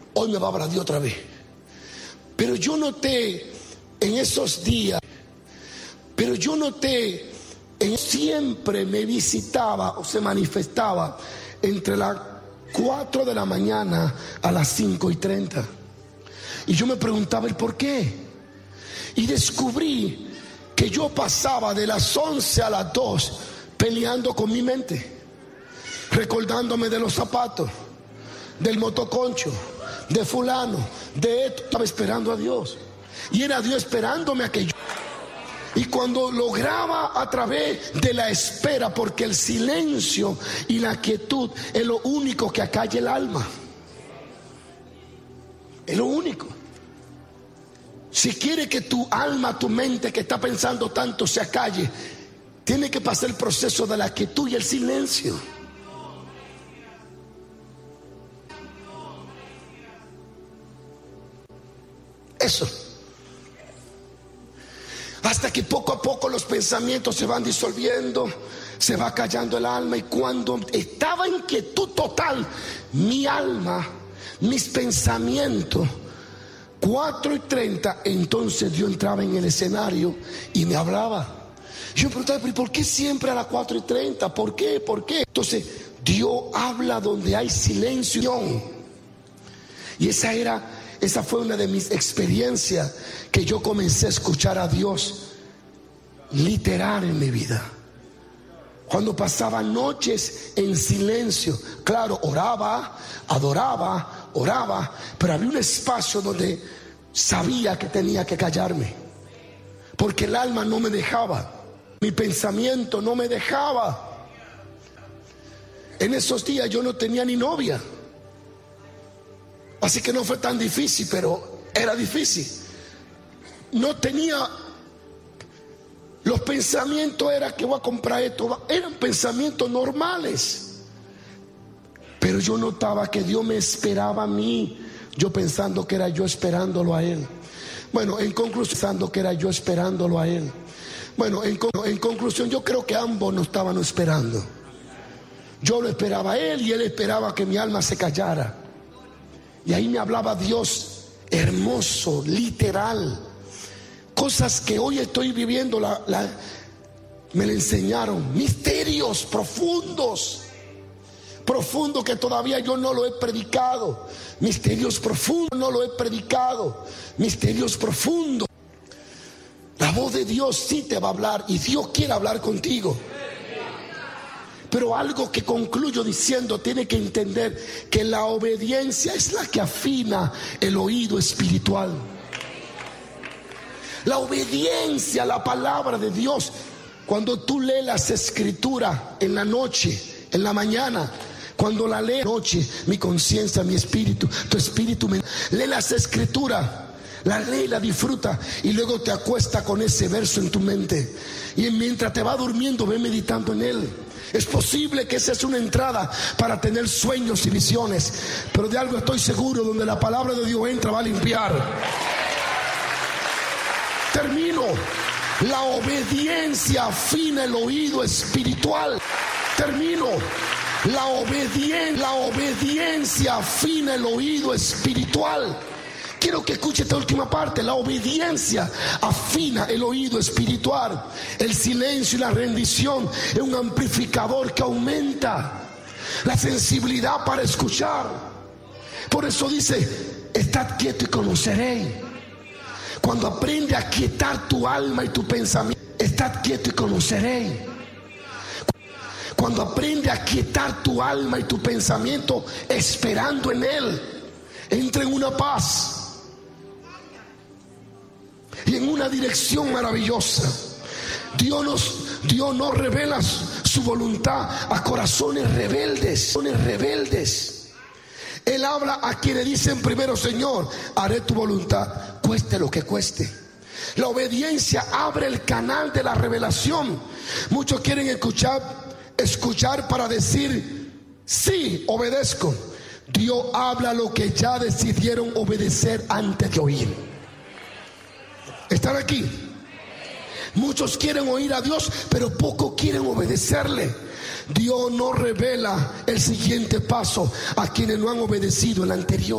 hoy me va a hablar Dios otra vez. Pero yo noté en esos días, siempre me visitaba o se manifestaba entre las 4 de la mañana a las 5:30. Y yo me preguntaba el por qué. Y descubrí que yo pasaba de las 11 a las 2 peleando con mi mente, recordándome de los zapatos, del motoconcho, de fulano, de esto. Estaba esperando a Dios. Y era Dios esperándome a que yo. Y cuando lograba a través de la espera, porque el silencio y la quietud es lo único que acalla el alma. Es lo único. Si quiere que tu alma, tu mente que está pensando tanto se acalle, tiene que pasar el proceso de la quietud y el silencio. Eso. Hasta que poco a poco los pensamientos se van disolviendo, se va callando el alma. Y cuando estaba en quietud total, mi alma, mis pensamientos, 4:30, entonces Dios entraba en el escenario y me hablaba. Yo me preguntaba, ¿pero por qué siempre a las 4:30? ¿Por qué? ¿Por qué? Entonces Dios habla donde hay silencio. Y esa fue una de mis experiencias, que yo comencé a escuchar a Dios literal en mi vida. Cuando pasaba noches en silencio, claro, oraba, adoraba, oraba, pero había un espacio donde sabía que tenía que callarme, porque el alma no me dejaba, mi pensamiento no me dejaba. En esos días yo no tenía ni novia, así que no fue tan difícil, pero era difícil. No tenía, los pensamientos era que voy a comprar esto, eran pensamientos normales. Pero yo notaba que Dios me esperaba a mí, yo pensando que era yo esperándolo a Él. Bueno, en conclusión, pensando que era yo esperándolo a Él. Bueno, en conclusión, yo creo que ambos nos estaban esperando. Yo lo esperaba a Él y Él esperaba que mi alma se callara. Y ahí me hablaba Dios hermoso, literal. Cosas que hoy estoy viviendo me le enseñaron. Misterios profundos que todavía yo no lo he predicado. Misterios profundos, no lo he predicado. Misterios profundos. La voz de Dios sí te va a hablar y Dios quiere hablar contigo. Pero algo que concluyo diciendo, tiene que entender que la obediencia es la que afina el oído espiritual. La obediencia a la palabra de Dios. Cuando tú lees las escrituras en la noche, en la mañana, cuando la lees en la noche, mi conciencia, mi espíritu, tu espíritu, lee las escrituras, la lee, la disfruta y luego te acuesta con ese verso en tu mente. Y mientras te va durmiendo, ve meditando en él. Es posible que esa es una entrada para tener sueños y visiones, pero de algo estoy seguro: donde la palabra de Dios entra, va a limpiar. Termino. La obediencia afina el oído espiritual. Termino. La obediencia afina el oído espiritual. Quiero que escuche esta última parte. La obediencia afina el oído espiritual. El silencio y la rendición es un amplificador que aumenta la sensibilidad para escuchar. Por eso dice: estad quieto y conoceréis. Cuando aprende a quietar tu alma y tu pensamiento, estad quieto y conoceréis. Cuando aprende a quietar tu alma y tu pensamiento esperando en Él, entra en una paz y en una dirección maravillosa. Dios nos revela su voluntad a corazones rebeldes. Él habla a quienes dicen primero: Señor, haré tu voluntad, cueste lo que cueste. La obediencia abre el canal de la revelación. Muchos quieren escuchar para decir: sí, obedezco. Dios habla lo que ya decidieron obedecer antes de oír. ¿Están aquí? Muchos quieren oír a Dios, pero pocos quieren obedecerle. Dios no revela el siguiente paso a quienes no han obedecido el anterior.